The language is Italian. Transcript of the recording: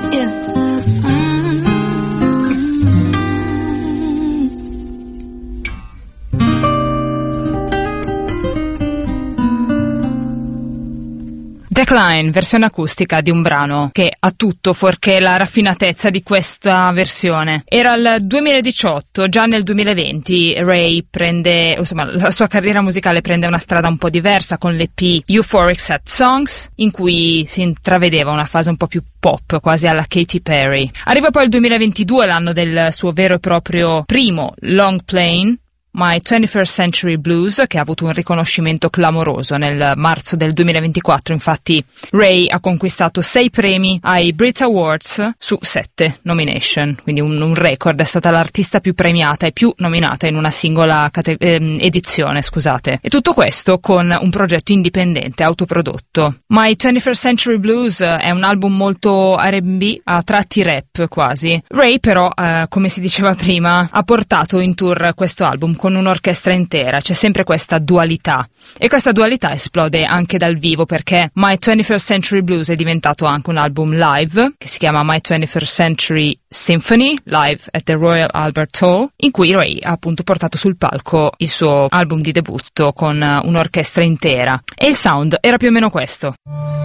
Decline, versione acustica di un brano che ha tutto fuorché la raffinatezza di questa versione. Era il 2018, già nel 2020 Ray prende, insomma, la sua carriera musicale prende una strada un po' diversa con l'EP Euphoric Sad Songs, in cui si intravedeva una fase un po' più pop, quasi alla Katy Perry. Arriva poi il 2022, l'anno del suo vero e proprio primo long playing, My 21st Century Blues, che ha avuto un riconoscimento clamoroso nel marzo del 2024. Infatti Ray ha conquistato 6 premi ai Brit Awards su 7 nomination, quindi un record. È stata l'artista più premiata e più nominata in una singola edizione, scusate. E tutto questo con un progetto indipendente, autoprodotto. My 21st Century Blues è un album molto R&B, a tratti rap quasi. Ray però, come si diceva prima, ha portato in tour questo album con un'orchestra intera. C'è sempre questa dualità, e questa dualità esplode anche dal vivo, perché My 21st Century Blues è diventato anche un album live che si chiama My 21st Century Symphony Live at the Royal Albert Hall, in cui Ray ha appunto portato sul palco il suo album di debutto con un'orchestra intera, e il sound era più o meno questo.